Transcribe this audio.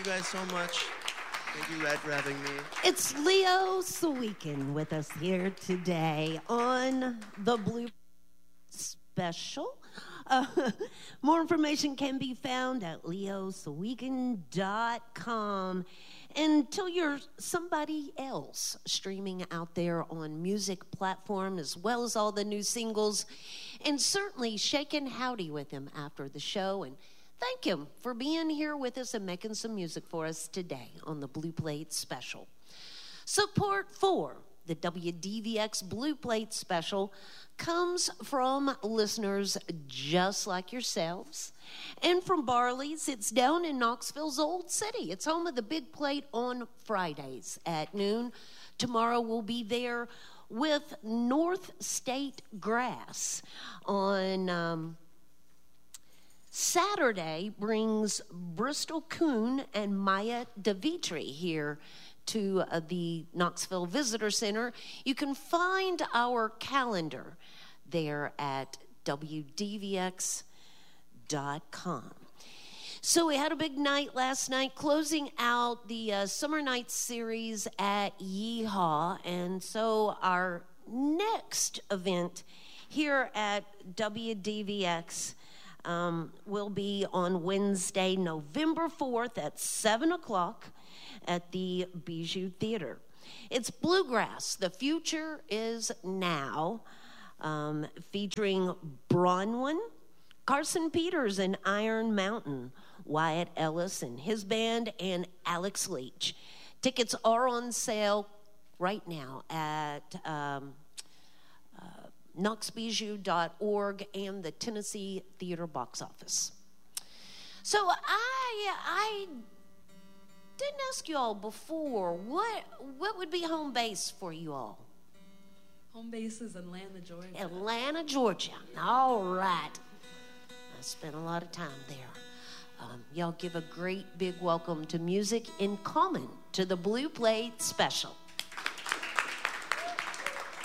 you guys so much. Thank you, Red, for having me. It's Leo Saweekin with us here today on the Blue Special. More information can be found at leosaweekin.com. Until you're somebody else streaming out there on music platform, as well as all the new singles, and certainly shaking howdy with him after the show, and thank him for being here with us and making some music for us today on the Blue Plate Special. Support for the WDVX Blue Plate Special comes from listeners just like yourselves and from Barley's. It's down in Knoxville's Old City. It's home of the Big Plate on Fridays at noon. Tomorrow we'll be there with North State Grass. On Saturday brings Bristol Coon and Maya DeVitri here to the Knoxville Visitor Center. You can find our calendar there at WDVX.com. So we had a big night last night, closing out the Summer Nights series at Yeehaw. And so our next event here at WDVX will be on Wednesday, November 4th at 7 o'clock at the Bijou Theater. It's Bluegrass. The Future is Now, featuring Bronwyn, Carson Peters and Iron Mountain, Wyatt Ellis and his band, and Alex Leach. Tickets are on sale right now at knoxbijou.org and the Tennessee Theater box office. So I didn't ask you all before, what would be home base for you all? Home base is Atlanta, Georgia. Atlanta, Georgia. All right. I spent a lot of time there. Y'all give a great big welcome to Music in Common to the Blue Plate Special.